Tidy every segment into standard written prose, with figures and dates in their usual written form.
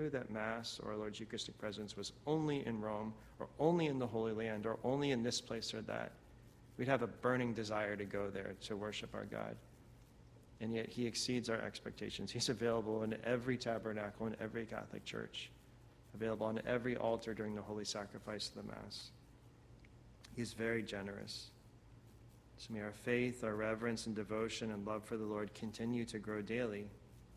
knew that Mass or our Lord's Eucharistic presence was only in Rome or only in the Holy Land or only in this place or that, we'd have a burning desire to go there to worship our God. And yet he exceeds our expectations. He's available in every tabernacle, in every Catholic church, available on every altar during the holy sacrifice of the Mass. He's very generous. So may our faith, our reverence and devotion and love for the Lord continue to grow daily.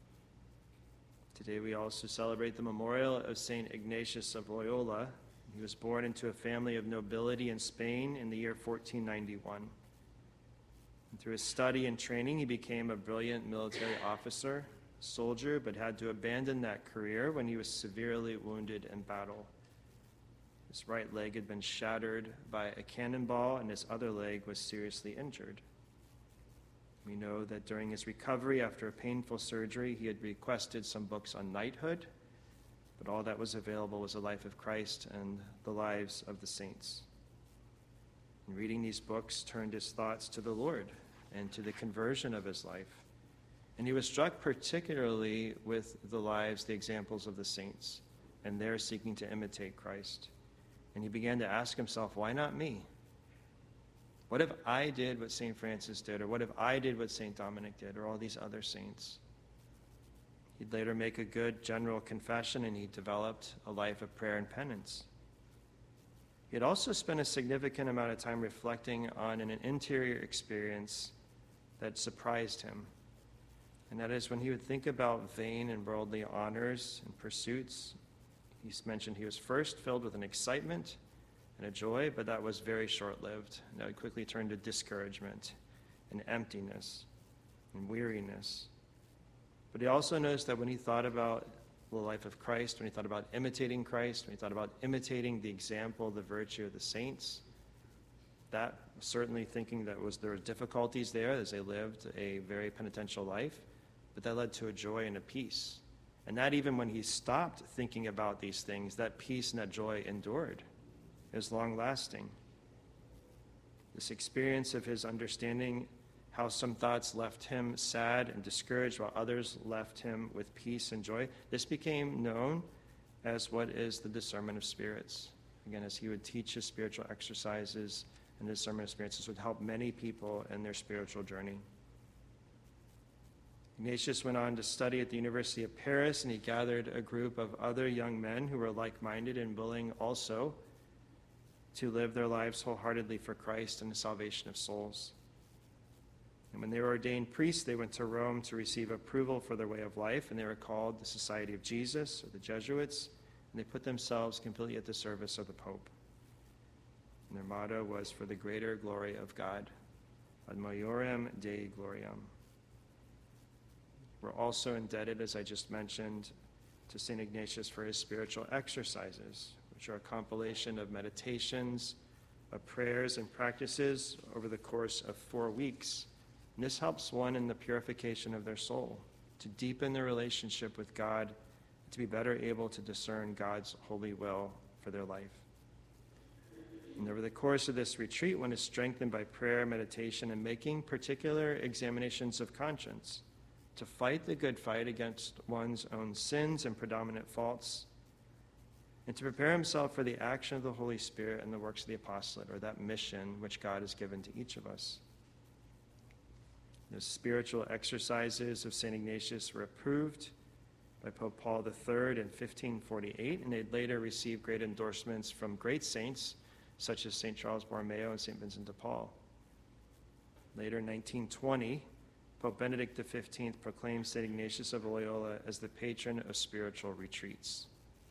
Today we also celebrate the memorial of St. Ignatius of Loyola. He was born into a family of nobility in Spain in the year 1491. And through his study and training, he became a brilliant military officer, soldier, but had to abandon that career when he was severely wounded in battle. His right leg had been shattered by a cannonball, and his other leg was seriously injured. We know that during his recovery after a painful surgery, he had requested some books on knighthood, but all that was available was the life of Christ and the lives of the saints. And reading these books turned his thoughts to the Lord and to the conversion of his life. And he was struck particularly with the lives, the examples of the saints, and their seeking to imitate Christ. And he began to ask himself, why not me? What if I did what St. Francis did, or what if I did what St. Dominic did, or all these other saints? He'd later make a good general confession, and he developed a life of prayer and penance. He had also spent a significant amount of time reflecting on an interior experience that surprised him. And that is when he would think about vain and worldly honors and pursuits. He's mentioned he was first filled with an excitement and a joy, but that was very short-lived. And that would quickly turn to discouragement and emptiness and weariness. But he also noticed that when he thought about the life of Christ, when he thought about imitating Christ, when he thought about imitating the example, the virtue of the saints, that certainly thinking that there were difficulties there as they lived a very penitential life, but that led to a joy and a peace. And that even when he stopped thinking about these things, that peace and that joy endured. It was long-lasting. This experience of his understanding how some thoughts left him sad and discouraged while others left him with peace and joy, this became known as what is the discernment of spirits. Again, as he would teach his spiritual exercises, and the discernment of spirits, this would help many people in their spiritual journey. Ignatius went on to study at the University of Paris, and he gathered a group of other young men who were like-minded and willing also to live their lives wholeheartedly for Christ and the salvation of souls. And when they were ordained priests, they went to Rome to receive approval for their way of life, and they were called the Society of Jesus, or the Jesuits, and they put themselves completely at the service of the Pope. And their motto was, for the greater glory of God, ad maiorem Dei gloriam. We're also indebted, as I just mentioned, to St. Ignatius for his spiritual exercises, which are a compilation of meditations, of prayers and practices over the course of 4 weeks. And this helps one in the purification of their soul, to deepen their relationship with God, to be better able to discern God's holy will for their life. And over the course of this retreat, one is strengthened by prayer, meditation, and making particular examinations of conscience, to fight the good fight against one's own sins and predominant faults, and to prepare himself for the action of the Holy Spirit and the works of the apostolate, or that mission which God has given to each of us. The spiritual exercises of St. Ignatius were approved by Pope Paul III in 1548, and they'd later received great endorsements from great saints such as St. Charles Borromeo and St. Vincent de Paul. Later in 1920, Pope Benedict XV proclaimed St. Ignatius of Loyola as the patron of spiritual retreats.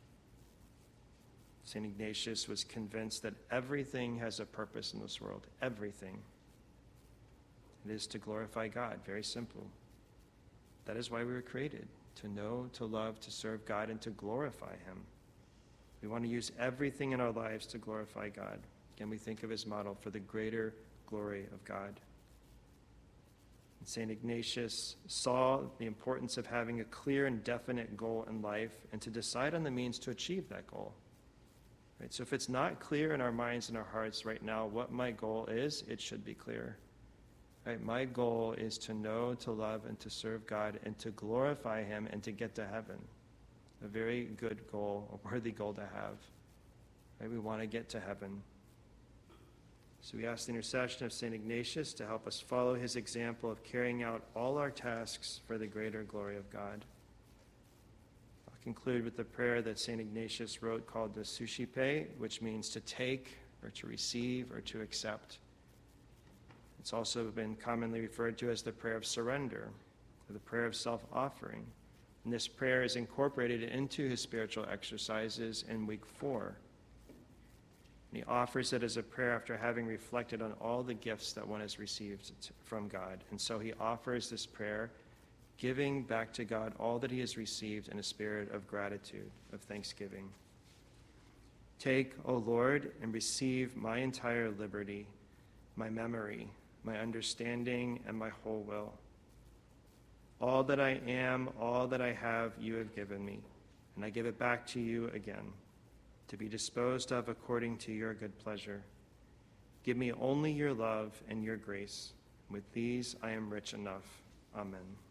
St. Ignatius was convinced that everything has a purpose in this world, everything. It is to glorify God, very simple. That is why we were created, to know, to love, to serve God, and to glorify him. We want to use everything in our lives to glorify God. Again, we think of his model for the greater glory of God. And St. Ignatius saw the importance of having a clear and definite goal in life and to decide on the means to achieve that goal. Right? So if it's not clear in our minds and our hearts right now what my goal is, it should be clear. Right? My goal is to know, to love, and to serve God, and to glorify him, and to get to heaven. a very good goal, a worthy goal to have. Right? We want to get to heaven. So we ask the intercession of St. Ignatius to help us follow his example of carrying out all our tasks for the greater glory of God. I'll conclude with the prayer that St. Ignatius wrote called the Suscipe, which means to take or to receive or to accept. It's also been commonly referred to as the prayer of surrender, or the prayer of self-offering. And this prayer is incorporated into his spiritual exercises in week 4. And he offers it as a prayer after having reflected on all the gifts that one has received from God. And so he offers this prayer, giving back to God all that he has received in a spirit of gratitude, of thanksgiving. Take, O Lord, and receive my entire liberty, my memory, my understanding, and my whole will. All that I am, all that I have, you have given me, and I give it back to you again, to be disposed of according to your good pleasure. Give me only your love and your grace. With these I am rich enough. Amen.